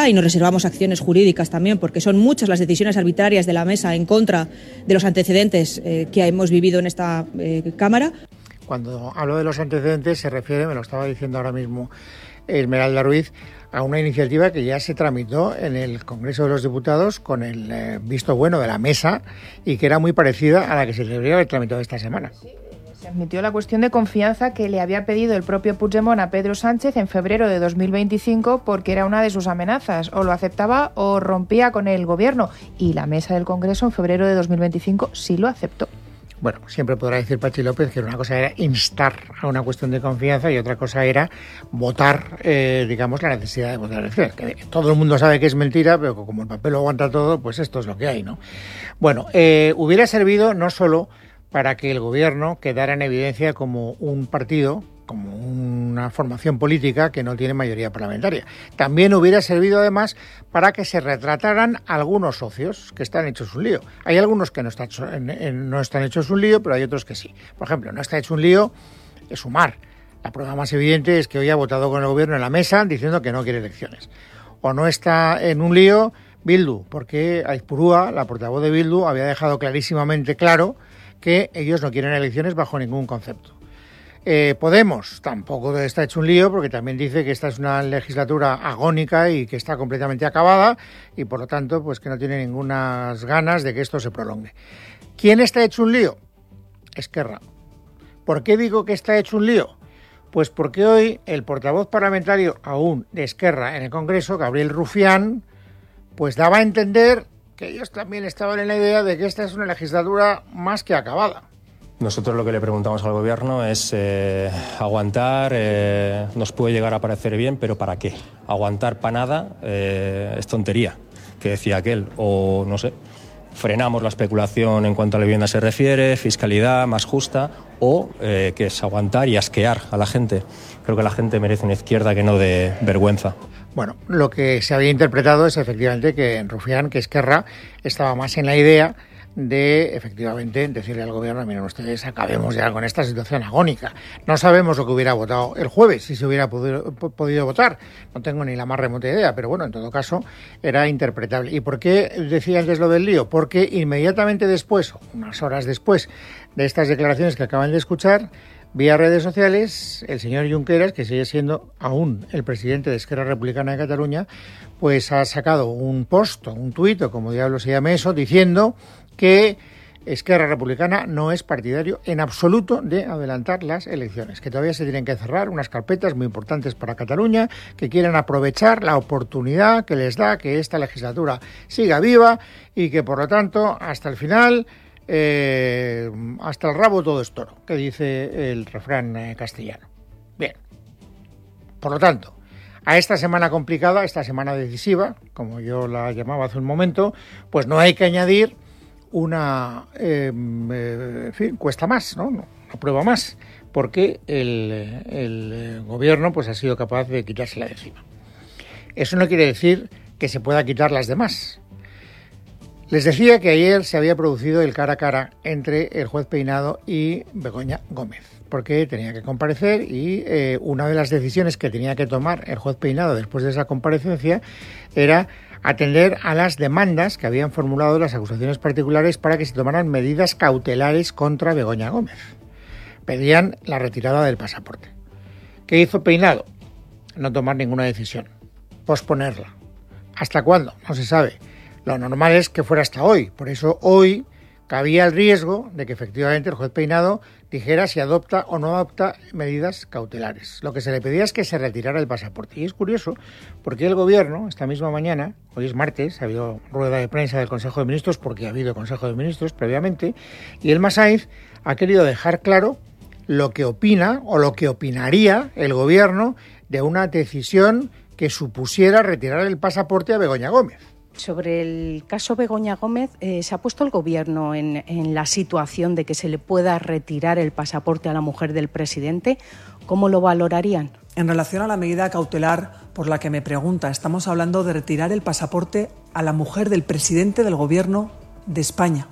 y nos reservamos acciones jurídicas también, porque son muchas las decisiones arbitrarias de la mesa en contra de los antecedentes que hemos vivido en esta Cámara. Cuando hablo de los antecedentes se refiere, me lo estaba diciendo ahora mismo Esmeralda Ruiz, a una iniciativa que ya se tramitó en el Congreso de los Diputados con el visto bueno de la mesa y que era muy parecida a la que se debería haber tramitado esta semana. Sí, se admitió la cuestión de confianza que le había pedido el propio Puigdemont a Pedro Sánchez en febrero de 2025 porque era una de sus amenazas. O lo aceptaba o rompía con el gobierno. Y la mesa del Congreso en febrero de 2025 sí lo aceptó. Bueno, siempre podrá decir Pachi López que una cosa era instar a una cuestión de confianza y otra cosa era votar, la necesidad de votar elecciones. Que todo el mundo sabe que es mentira, pero como el papel lo aguanta todo, pues esto es lo que hay, ¿no? Bueno, hubiera servido no solo para que el gobierno quedara en evidencia como un partido, como una formación política que no tiene mayoría parlamentaria. También hubiera servido además para que se retrataran algunos socios que están hechos un lío. Hay algunos que no están hechos un lío, pero hay otros que sí. Por ejemplo, no está hecho un lío Sumar. La prueba más evidente es que hoy ha votado con el gobierno en la mesa diciendo que no quiere elecciones. O no está en un lío Bildu, porque Aizpurúa, la portavoz de Bildu, había dejado clarísimamente claro que ellos no quieren elecciones bajo ningún concepto. Podemos tampoco está hecho un lío porque también dice que esta es una legislatura agónica y que está completamente acabada y por lo tanto pues que no tiene ninguna ganas de que esto se prolongue. ¿Quién está hecho un lío? Esquerra. ¿Por qué digo que está hecho un lío? Pues porque hoy el portavoz parlamentario aún de Esquerra en el Congreso, Gabriel Rufián, pues daba a entender que ellos también estaban en la idea de que esta es una legislatura más que acabada. Nosotros lo que le preguntamos al gobierno es aguantar, nos puede llegar a parecer bien, pero ¿para qué? Aguantar para nada es tontería, que decía aquel, o no sé, frenamos la especulación en cuanto a la vivienda se refiere, fiscalidad más justa, o que es aguantar y asquear a la gente. Creo que la gente merece una izquierda que no dé vergüenza. Bueno, lo que se había interpretado es efectivamente que Rufián, que Esquerra, estaba más en la idea de, efectivamente, decirle al gobierno, miren ustedes, acabemos ya con esta situación agónica. No sabemos lo que hubiera votado el jueves, si se hubiera podido votar. No tengo ni la más remota idea, pero bueno, en todo caso, era interpretable. ¿Y por qué decía antes lo del lío? Porque inmediatamente después, unas horas después de estas declaraciones que acaban de escuchar, vía redes sociales, el señor Junqueras, que sigue siendo aún el presidente de Esquerra Republicana de Cataluña, pues ha sacado un post, un tuit, o como diablo se llame eso, diciendo que Esquerra Republicana no es partidario en absoluto de adelantar las elecciones, que todavía se tienen que cerrar unas carpetas muy importantes para Cataluña, que quieren aprovechar la oportunidad que les da que esta legislatura siga viva y que, por lo tanto, hasta el final, hasta el rabo todo es toro, que dice el refrán castellano. Bien, por lo tanto, a esta semana complicada, esta semana decisiva, como yo la llamaba hace un momento, pues no hay que añadir una cuesta más, ¿no? Una prueba más, porque el gobierno pues ha sido capaz de quitársela de encima. Eso no quiere decir que se pueda quitar las demás. Les decía que ayer se había producido el cara a cara entre el juez Peinado y Begoña Gómez, porque tenía que comparecer y una de las decisiones que tenía que tomar el juez Peinado después de esa comparecencia era atender a las demandas que habían formulado las acusaciones particulares para que se tomaran medidas cautelares contra Begoña Gómez. Pedían la retirada del pasaporte. ¿Qué hizo Peinado? No tomar ninguna decisión, posponerla. ¿Hasta cuándo? No se sabe. Lo normal es que fuera hasta hoy. Por eso hoy cabía el riesgo de que efectivamente el juez Peinado dijera si adopta o no adopta medidas cautelares. Lo que se le pedía es que se retirara el pasaporte. Y es curioso porque el gobierno, esta misma mañana, hoy es martes, ha habido rueda de prensa del Consejo de Ministros, porque ha habido Consejo de Ministros previamente, y Elma Sainz ha querido dejar claro lo que opina o lo que opinaría el gobierno de una decisión que supusiera retirar el pasaporte a Begoña Gómez. Sobre el caso Begoña Gómez, ¿se ha puesto el Gobierno en la situación de que se le pueda retirar el pasaporte a la mujer del presidente? ¿Cómo lo valorarían? En relación a la medida cautelar por la que me pregunta, estamos hablando de retirar el pasaporte a la mujer del presidente del Gobierno de España.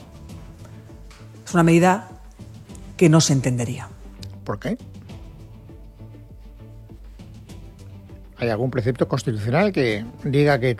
Es una medida que no se entendería. ¿Por qué? ¿Hay algún precepto constitucional que diga que